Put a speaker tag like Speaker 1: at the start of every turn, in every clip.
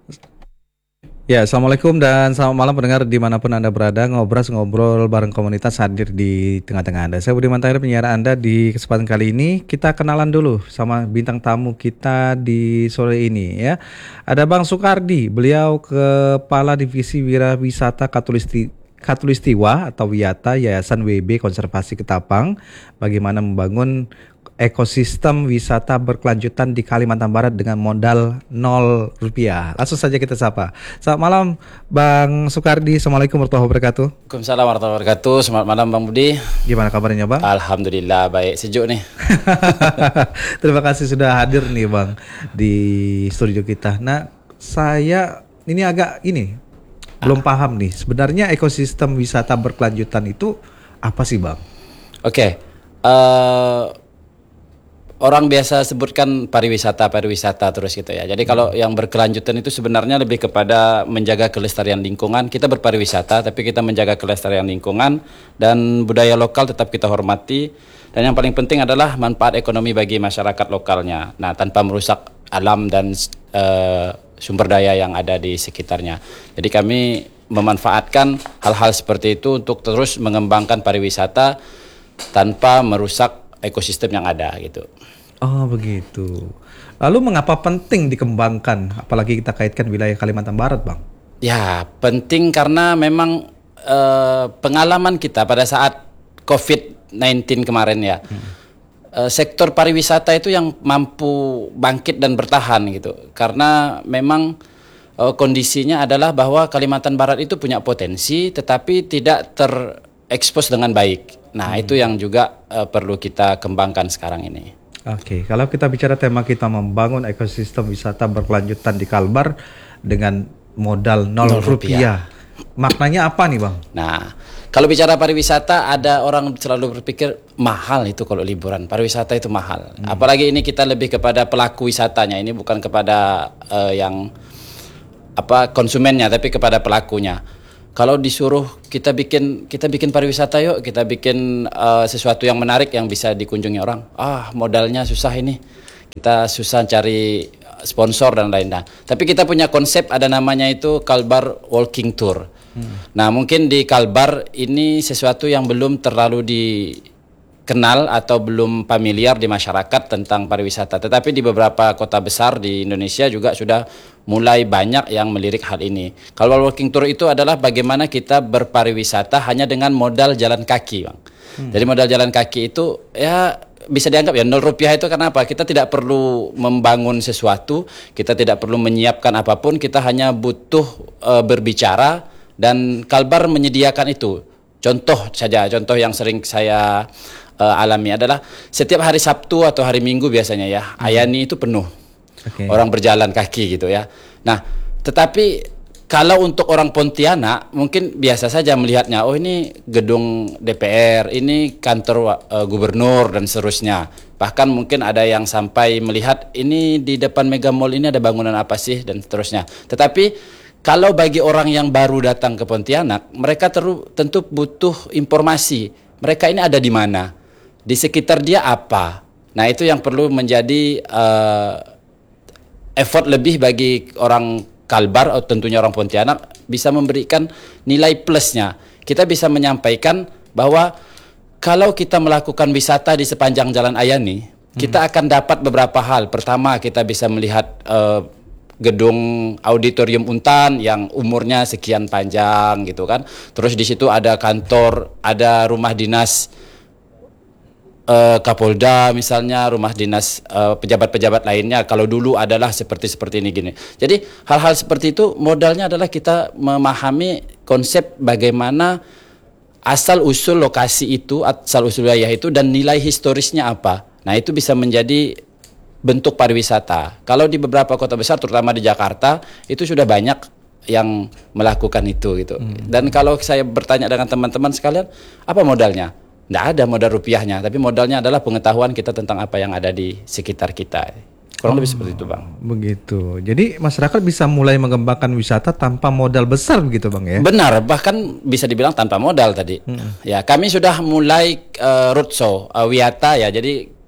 Speaker 1: Ya, Assalamualaikum dan selamat malam pendengar dimanapun Anda berada. Ngobrol bareng komunitas hadir di tengah-tengah Anda. Saya Budiman Tahir, penyiar Anda. Di kesempatan kali ini kita kenalan dulu sama bintang tamu kita di sore ini ya. Ada Bang Sukardi, beliau Kepala Divisi Wirawisata Katulistiwa atau Wiyata Yayasan WB Konservasi Ketapang. Bagaimana membangun ekosistem wisata berkelanjutan di Kalimantan Barat dengan modal Rp0. Langsung saja kita sapa. Selamat malam Bang Sukardi. Assalamualaikum warahmatullahi wabarakatuh.
Speaker 2: Waalaikumsalam warahmatullahi wabarakatuh. Selamat malam Bang Budi.
Speaker 1: Gimana kabarnya Bang?
Speaker 2: Alhamdulillah baik, sejuk nih.
Speaker 1: Terima kasih sudah hadir nih Bang di studio kita. Nah, saya ini agak belum paham nih. Sebenarnya ekosistem wisata berkelanjutan itu apa sih Bang?
Speaker 2: Oke. Orang biasa sebutkan pariwisata terus gitu ya. Jadi kalau yang berkelanjutan itu sebenarnya lebih kepada menjaga kelestarian lingkungan. Kita berpariwisata tapi kita menjaga kelestarian lingkungan dan budaya lokal tetap kita hormati. Dan yang paling penting adalah manfaat ekonomi bagi masyarakat lokalnya. Nah, tanpa merusak alam dan sumber daya yang ada di sekitarnya. Jadi kami memanfaatkan hal-hal seperti itu untuk terus mengembangkan pariwisata tanpa merusak ekosistem yang ada gitu.
Speaker 1: Oh begitu. Lalu mengapa penting dikembangkan, apalagi kita kaitkan wilayah Kalimantan Barat, Bang?
Speaker 2: Ya, penting karena memang pengalaman kita pada saat COVID-19 kemarin ya. Sektor pariwisata itu yang mampu bangkit dan bertahan gitu. Karena memang kondisinya adalah bahwa Kalimantan Barat itu punya potensi tetapi tidak terekspos dengan baik. Nah, itu yang juga perlu kita kembangkan sekarang ini.
Speaker 1: Oke, kalau kita bicara tema kita membangun ekosistem wisata berkelanjutan di Kalbar dengan modal Rp0, maknanya apa nih Bang?
Speaker 2: Nah, kalau bicara pariwisata ada orang selalu berpikir mahal itu kalau liburan. Pariwisata itu mahal. Apalagi ini kita lebih kepada pelaku wisatanya. Ini bukan kepada yang konsumennya tapi kepada pelakunya. Kalau disuruh kita bikin pariwisata yuk, kita bikin sesuatu yang menarik yang bisa dikunjungi orang. Modalnya susah ini. Kita susah cari sponsor dan lain-lain. Tapi kita punya konsep ada namanya itu Kalbar Walking Tour. Nah, mungkin di Kalbar ini sesuatu yang belum terlalu dikenal atau belum familiar di masyarakat tentang pariwisata. Tetapi di beberapa kota besar di Indonesia juga sudah mulai banyak yang melirik hal ini. Kalau walking tour itu adalah bagaimana kita berpariwisata hanya dengan modal jalan kaki, Bang. Jadi modal jalan kaki itu ya bisa dianggap ya Rp0 itu karena apa? Kita tidak perlu membangun sesuatu, kita tidak perlu menyiapkan apapun, kita hanya butuh berbicara dan Kalbar menyediakan itu. Contoh yang sering saya alami adalah setiap hari Sabtu atau hari Minggu biasanya ya, Ayani itu penuh. Orang berjalan kaki gitu ya. Nah, tetapi kalau untuk orang Pontianak mungkin biasa saja melihatnya, oh ini gedung DPR, ini kantor gubernur dan seterusnya. Bahkan mungkin ada yang sampai melihat ini di depan Mega Mall ini ada bangunan apa sih dan seterusnya. Tetapi kalau bagi orang yang baru datang ke Pontianak, mereka tentu butuh informasi. Mereka ini ada di mana? Di sekitar dia apa? Nah, itu yang perlu menjadi effort lebih bagi orang Kalbar atau tentunya orang Pontianak bisa memberikan nilai plusnya. Kita bisa menyampaikan bahwa kalau kita melakukan wisata di sepanjang Jalan Ayani, kita akan dapat beberapa hal. Pertama, kita bisa melihat gedung auditorium Untan yang umurnya sekian panjang gitu kan. Terus di situ ada kantor, ada rumah dinas Kapolda misalnya, rumah dinas pejabat-pejabat lainnya kalau dulu adalah seperti ini gini. Jadi hal-hal seperti itu modalnya adalah kita memahami konsep bagaimana asal usul lokasi itu, asal usul wilayah itu dan nilai historisnya apa. Nah, itu bisa menjadi bentuk pariwisata. Kalau di beberapa kota besar terutama di Jakarta itu sudah banyak yang melakukan itu gitu. Dan kalau saya bertanya dengan teman-teman sekalian, apa modalnya? Tidak ada modal rupiahnya, tapi modalnya adalah pengetahuan kita tentang apa yang ada di sekitar kita. Kurang lebih seperti itu, Bang.
Speaker 1: Begitu. Jadi masyarakat bisa mulai mengembangkan wisata tanpa modal besar begitu, Bang ya?
Speaker 2: Benar, bahkan bisa dibilang tanpa modal tadi. Ya, kami sudah mulai roadshow Wiyata ya. Jadi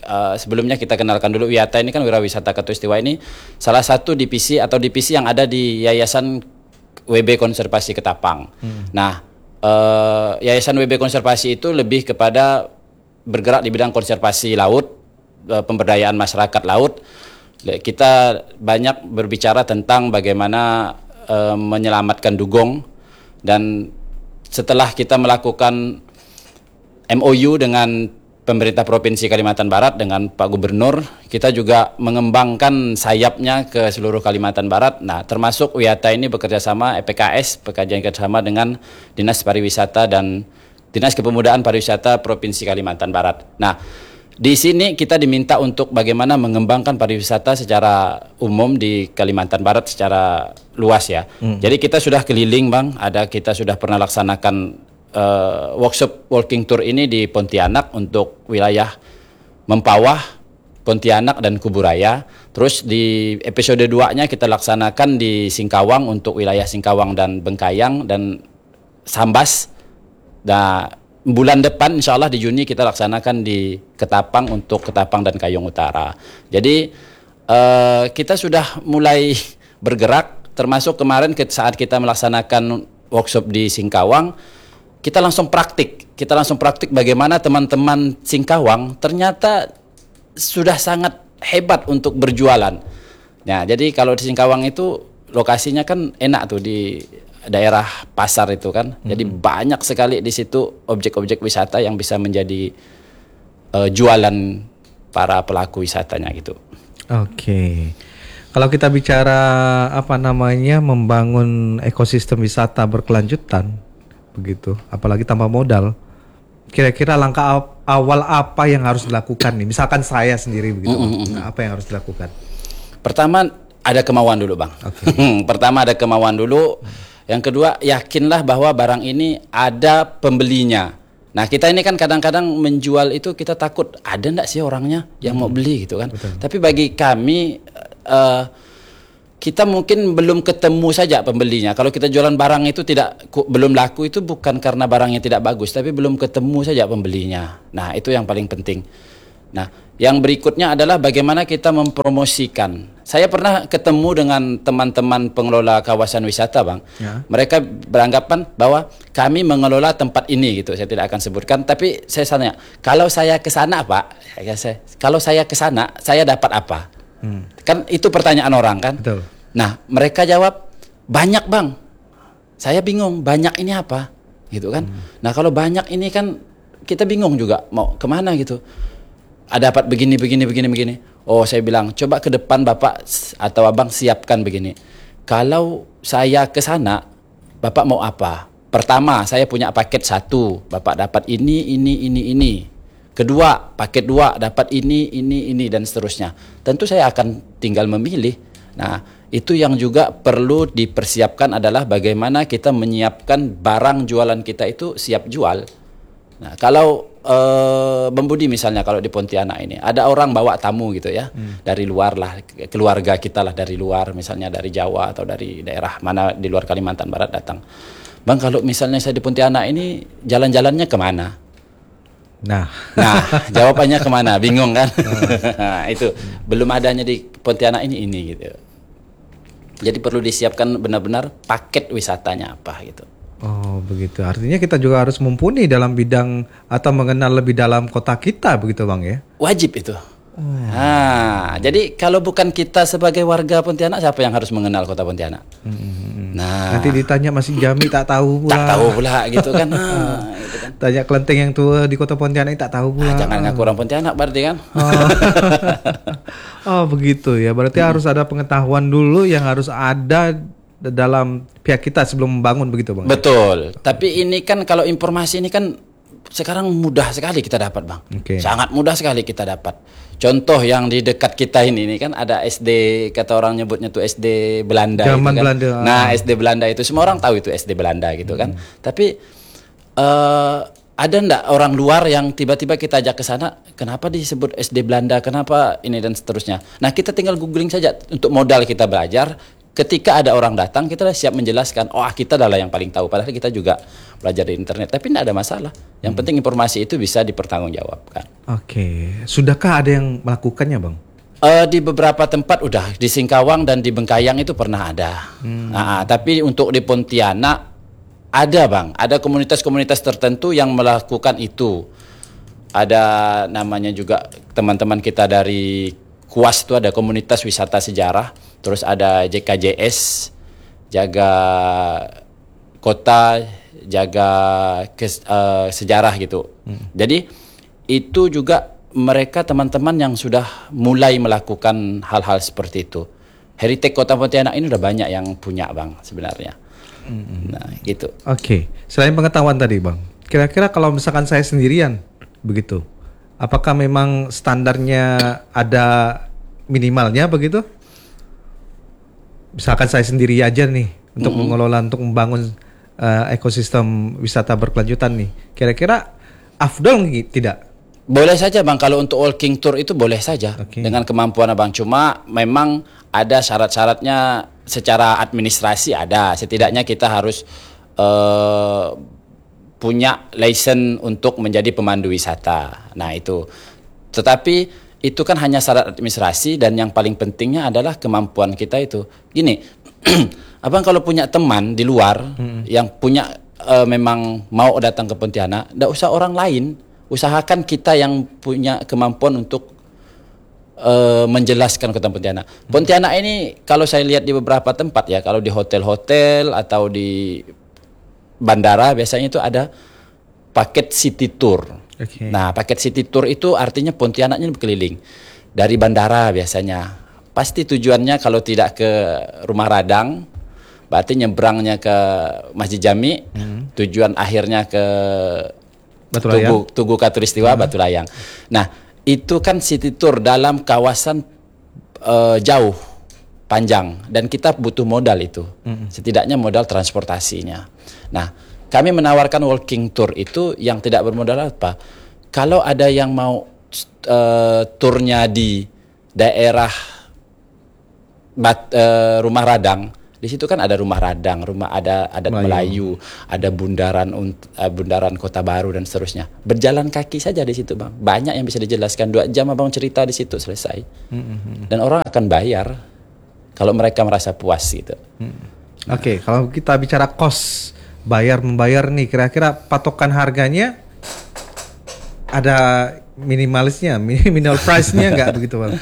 Speaker 2: sebelumnya kita kenalkan dulu Wiyata ini kan Wirawisata Katulistiwa ini salah satu divisi atau divisi yang ada di Yayasan WB Konservasi Ketapang. Nah, Yayasan WB Konservasi itu lebih kepada bergerak di bidang konservasi laut, pemberdayaan masyarakat laut. Kita banyak berbicara tentang bagaimana menyelamatkan dugong, dan setelah kita melakukan MOU dengan pemerintah Provinsi Kalimantan Barat dengan Pak Gubernur, kita juga mengembangkan sayapnya ke seluruh Kalimantan Barat. Nah, termasuk Wiyata ini bekerja sama EPKS, pekerjaan kerjasama dengan Dinas Pariwisata dan Dinas Kepemudaan Pariwisata Provinsi Kalimantan Barat. Nah, di sini kita diminta untuk bagaimana mengembangkan pariwisata secara umum di Kalimantan Barat secara luas ya. Jadi kita sudah keliling Bang, kita sudah pernah laksanakan workshop walking tour ini di Pontianak untuk wilayah Mempawah, Pontianak dan Kuburaya. Terus di episode 2-nya kita laksanakan di Singkawang untuk wilayah Singkawang dan Bengkayang dan Sambas. Nah, bulan depan insya Allah di Juni kita laksanakan di Ketapang untuk Ketapang dan Kayong Utara. Jadi kita sudah mulai bergerak, termasuk kemarin saat kita melaksanakan workshop di Singkawang, kita langsung praktik bagaimana teman-teman Singkawang ternyata sudah sangat hebat untuk berjualan. Nah, jadi kalau di Singkawang itu lokasinya kan enak tuh di daerah pasar itu kan. Jadi banyak sekali di situ objek-objek wisata yang bisa menjadi jualan para pelaku wisatanya gitu.
Speaker 1: Oke. Kalau kita bicara membangun ekosistem wisata berkelanjutan begitu, apalagi tanpa modal. Kira-kira langkah awal apa yang harus dilakukan nih? Misalkan saya sendiri begitu. Nah, apa yang harus dilakukan?
Speaker 2: Pertama ada kemauan dulu, Bang. Okay. Pertama ada kemauan dulu. Yang kedua, yakinlah bahwa barang ini ada pembelinya. Nah, kita ini kan kadang-kadang menjual itu kita takut ada enggak sih orangnya yang mau beli gitu kan. Betul. Tapi bagi kami kita mungkin belum ketemu saja pembelinya. Kalau kita jualan barang itu belum laku, itu bukan karena barangnya tidak bagus, tapi belum ketemu saja pembelinya. Nah, itu yang paling penting. Nah, yang berikutnya adalah bagaimana kita mempromosikan. Saya pernah ketemu dengan teman-teman pengelola kawasan wisata, Bang. Ya. Mereka beranggapan bahwa kami mengelola tempat ini gitu. Saya tidak akan sebutkan, tapi saya tanya, kalau saya ke sana, Pak, kalau saya ke sana, saya dapat apa? Kan itu pertanyaan orang kan? Betul. Nah, mereka jawab, banyak, Bang. Saya bingung, banyak ini apa? Gitu kan? Nah, kalau banyak ini kan kita bingung juga mau kemana gitu. Dapat begini. Oh, saya bilang, coba ke depan Bapak atau Abang siapkan begini. Kalau saya ke sana, Bapak mau apa? Pertama, saya punya paket 1, Bapak dapat ini. Kedua, paket 2, dapat ini, dan seterusnya. Tentu saya akan tinggal memilih. Nah, itu yang juga perlu dipersiapkan adalah bagaimana kita menyiapkan barang jualan kita itu siap jual. Nah, kalau Bang Budi misalnya kalau di Pontianak ini ada orang bawa tamu gitu ya, dari luar lah, keluarga kita lah dari luar, misalnya dari Jawa atau dari daerah mana di luar Kalimantan Barat datang. Bang, kalau misalnya saya di Pontianak ini jalan-jalannya kemana? Nah, jawabannya kemana? Bingung kan? Nah, itu belum adanya di Pontianak ini gitu. Jadi perlu disiapkan benar-benar paket wisatanya apa gitu.
Speaker 1: Oh, begitu. Artinya kita juga harus mumpuni dalam bidang atau mengenal lebih dalam kota kita begitu, Bang ya?
Speaker 2: Wajib itu. Nah, jadi kalau bukan kita sebagai warga Pontianak, siapa yang harus mengenal kota Pontianak? Nah,
Speaker 1: nanti ditanya masih Jami tak tahu pula.
Speaker 2: Tak tahu pula gitu kan. Gitu kan.
Speaker 1: Tanya kelenteng yang tua di kota Pontianak tak tahu pula.
Speaker 2: Jangan ngaku orang Pontianak berarti kan.
Speaker 1: Oh, begitu ya. Berarti harus ada pengetahuan dulu yang harus ada dalam pihak kita sebelum membangun begitu, Bang.
Speaker 2: Betul. Tapi ini kan kalau informasi ini kan sekarang mudah sekali kita dapat, Bang. Okay. Sangat mudah sekali kita dapat. Contoh yang di dekat kita ini kan ada SD, kata orang nyebutnya tuh SD Belanda.
Speaker 1: Zaman
Speaker 2: itu kan.
Speaker 1: Belanda.
Speaker 2: Nah, SD Belanda itu semua orang tahu itu SD Belanda gitu kan. Tapi ada enggak orang luar yang tiba-tiba kita ajak ke sana, kenapa disebut SD Belanda, kenapa ini dan seterusnya. Nah, kita tinggal googling saja untuk modal kita belajar. ketika ada orang datang kita siap menjelaskan, oh kita adalah yang paling tahu, padahal kita juga belajar di internet, tapi tidak ada masalah. Yang penting informasi itu bisa dipertanggungjawabkan.
Speaker 1: Oke, sudahkah ada yang melakukannya, Bang?
Speaker 2: Di beberapa tempat udah, di Singkawang dan di Bengkayang itu pernah ada. Tapi untuk di Pontianak ada, Bang, ada komunitas-komunitas tertentu yang melakukan itu. Ada namanya juga teman-teman kita dari KUAS itu, ada komunitas wisata sejarah, terus ada JKJS, jaga kota, jaga sejarah gitu. Jadi itu juga mereka teman-teman yang sudah mulai melakukan hal-hal seperti itu. Heritage Kota Pontianak ini udah banyak yang punya, Bang, sebenarnya. Nah, gitu.
Speaker 1: Oke, selain pengetahuan tadi, Bang, kira-kira kalau misalkan saya sendirian begitu, apakah memang standarnya ada minimalnya begitu? Misalkan saya sendiri aja nih untuk mengelola, untuk membangun ekosistem wisata berkelanjutan nih, kira-kira afdol tidak?
Speaker 2: Boleh saja, Bang, kalau untuk walking tour itu boleh saja dengan kemampuan Abang. Cuma memang ada syarat-syaratnya secara administrasi ada. Setidaknya kita harus punya license untuk menjadi pemandu wisata. Nah itu. Tetapi itu kan hanya syarat administrasi, dan yang paling pentingnya adalah kemampuan kita itu. Gini, Abang kalau punya teman di luar yang punya memang mau datang ke Pontianak, tidak usah orang lain. Usahakan kita yang punya kemampuan untuk menjelaskan Kota Pontianak. Pontianak ini kalau saya lihat di beberapa tempat ya, kalau di hotel-hotel atau di bandara biasanya itu ada paket city tour. Nah, paket city tour itu artinya Pontianaknya berkeliling. Dari bandara biasanya. Pasti tujuannya kalau tidak ke Rumah Radang, berarti nyebrangnya ke Masjid Jami, tujuan akhirnya ke Tugu Katulistiwa, Batu Layang. Nah, itu kan city tour dalam kawasan jauh, panjang, dan kita butuh modal itu. Setidaknya modal transportasinya. Nah, kami menawarkan walking tour itu yang tidak bermodal apa. Kalau ada yang mau turnya di daerah Rumah Radang, di situ kan ada Rumah Radang, ada adat Melayu, ada bundaran Kota Baru dan seterusnya. Berjalan kaki saja di situ, Bang. Banyak yang bisa dijelaskan. 2 jam Abang cerita di situ selesai. Dan orang akan bayar kalau mereka merasa puas gitu.
Speaker 1: Oke, kalau kita bicara cost membayar nih, kira-kira patokan harganya ada minimalisnya, minimal price-nya nggak begitu, Bang?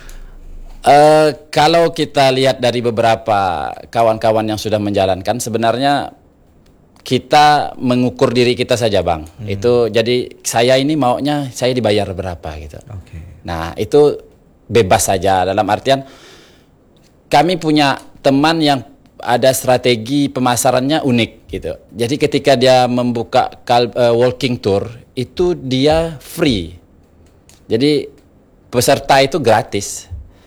Speaker 2: Kalau kita lihat dari beberapa kawan-kawan yang sudah menjalankan, sebenarnya kita mengukur diri kita saja, Bang. Itu jadi saya ini maunya saya dibayar berapa gitu. Nah, itu bebas saja, dalam artian kami punya teman yang ada strategi pemasarannya unik gitu. Jadi ketika dia membuka walking tour itu dia free. Jadi peserta itu gratis.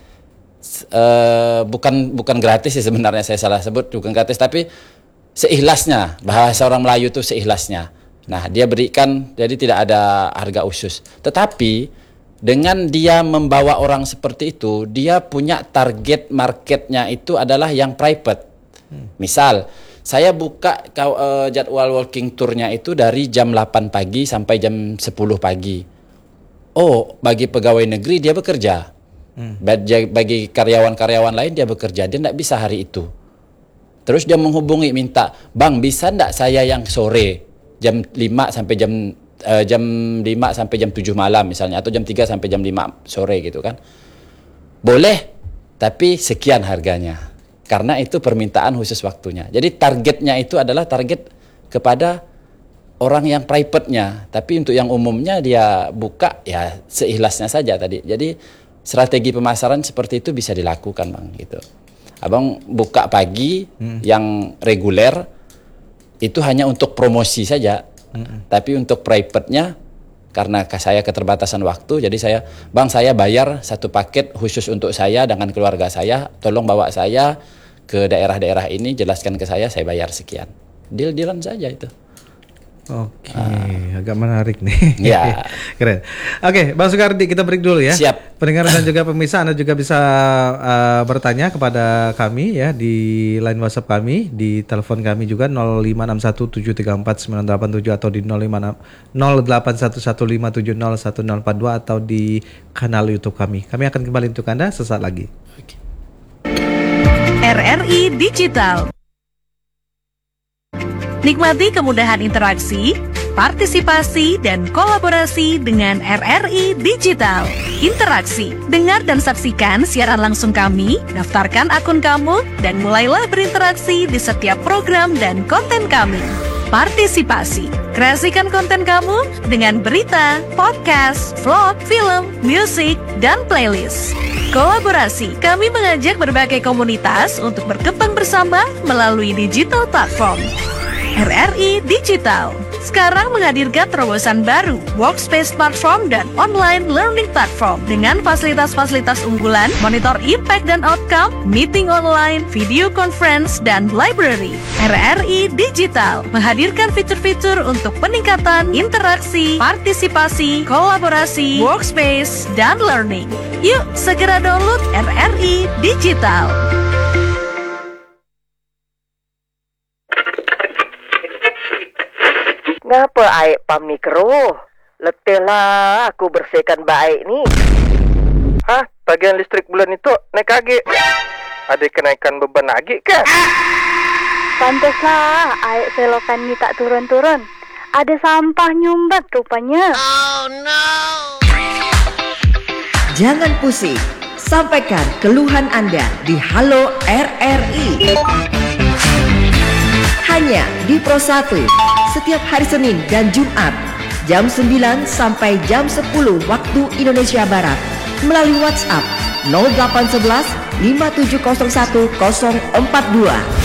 Speaker 2: Bukan gratis sih sebenarnya, saya salah sebut, bukan gratis, tapi seikhlasnya. Bahasa orang Melayu itu seikhlasnya. Nah, dia berikan, jadi tidak ada harga khusus. Tetapi dengan dia membawa orang seperti itu, dia punya target marketnya itu adalah yang private. Misal, saya buka jadwal walking tournya itu dari jam 8 pagi sampai jam 10 pagi. Oh, bagi pegawai negeri dia bekerja. Bagi karyawan-karyawan lain dia bekerja. Dia tidak bisa hari itu. Terus dia menghubungi minta, "Bang, bisa tidak saya yang sore jam 5 sampai jam 5 sampai jam 7 malam misalnya, atau jam 3 sampai jam 5 sore gitu kan?" Boleh, tapi sekian harganya. Karena itu permintaan khusus waktunya. Jadi targetnya itu adalah target kepada orang yang private-nya. Tapi untuk yang umumnya dia buka ya seikhlasnya saja tadi. Jadi strategi pemasaran seperti itu bisa dilakukan, Bang, gitu. Abang buka pagi yang reguler itu hanya untuk promosi saja. Tapi untuk private-nya, karena saya keterbatasan waktu, jadi saya bayar satu paket khusus untuk saya dengan keluarga saya, tolong bawa saya ke daerah-daerah ini, jelaskan ke saya bayar sekian. Deal-dealan saja itu.
Speaker 1: Oke, agak menarik nih.
Speaker 2: Ya.
Speaker 1: Keren. Oke, Bang Soekardi, kita break dulu ya.
Speaker 2: Siap.
Speaker 1: Pendengar dan juga pemirsa, Anda juga bisa bertanya kepada kami ya di line WhatsApp kami, di telepon kami juga 0561734987 atau di 0811501042 atau di kanal YouTube kami. Kami akan kembali untuk Anda sesaat lagi.
Speaker 3: RRI Digital. Nikmati kemudahan interaksi, partisipasi, dan kolaborasi dengan RRI Digital. Interaksi, dengar dan saksikan siaran langsung kami, daftarkan akun kamu, dan mulailah berinteraksi di setiap program dan konten kami. Partisipasi, kreasikan konten kamu dengan berita, podcast, vlog, film, musik, dan playlist. Kolaborasi, kami mengajak berbagai komunitas untuk berkembang bersama melalui digital platform. RRI Digital sekarang menghadirkan terobosan baru, workspace platform dan online learning platform dengan fasilitas-fasilitas unggulan, monitor impact dan outcome, meeting online, video conference, dan library. RRI Digital menghadirkan fitur-fitur untuk peningkatan interaksi, partisipasi, kolaborasi, workspace, dan learning. Yuk, segera download RRI Digital.
Speaker 4: Ngapa aik pam ni keruh? Letih lah aku bersihkan baik ni.
Speaker 5: Hah? Tagihan listrik bulan itu naik lagi. Ada kenaikan beban lagi kah?
Speaker 6: Pantaslah air selokan ni tak turun-turun. Ada sampah nyumbat rupanya.
Speaker 7: Jangan pusing, sampaikan keluhan Anda di Halo RRI. Hanya di Pro 1, setiap hari Senin dan Jumat, jam 9 sampai jam 10 waktu Indonesia Barat, melalui WhatsApp 0811 5701 042.